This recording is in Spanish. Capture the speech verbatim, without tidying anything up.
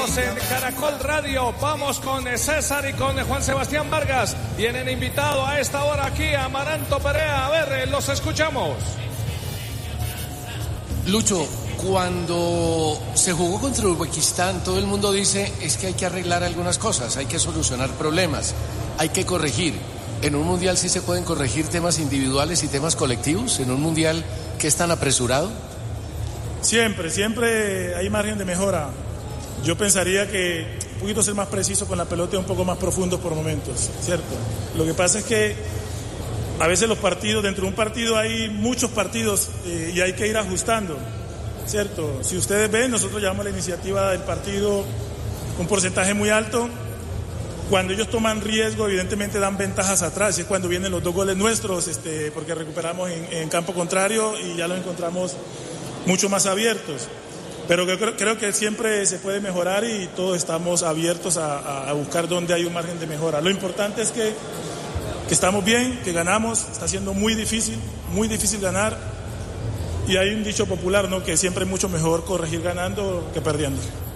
Seguimos en Caracol Radio. Vamos con César y con Juan Sebastián Vargas. Tienen invitado a esta hora aquí a Amaranto Perea. A ver, los escuchamos. Lucho, cuando se jugó contra Uzbekistán, todo el mundo dice es que hay que arreglar algunas cosas, hay que solucionar problemas, hay que corregir. ¿En un mundial sí se pueden corregir temas individuales y temas colectivos? ¿En un mundial que es tan apresurado? Siempre, siempre hay margen de mejora. Yo pensaría que un poquito ser más preciso con la pelota y un poco más profundo por momentos, ¿cierto? Lo que pasa es que a veces los partidos, dentro de un partido hay muchos partidos eh, y hay que ir ajustando, ¿cierto? Si ustedes ven, nosotros llevamos la iniciativa del partido un porcentaje muy alto. Cuando ellos toman riesgo, evidentemente dan ventajas atrás, y es cuando vienen los dos goles nuestros, este, porque recuperamos en, en campo contrario y ya los encontramos mucho más abiertos, pero creo, creo que siempre se puede mejorar y todos estamos abiertos a, a buscar dónde hay un margen de mejora. Lo importante es que, que estamos bien, que ganamos, está siendo muy difícil, muy difícil ganar, y hay un dicho popular, ¿no?, que siempre es mucho mejor corregir ganando que perdiendo.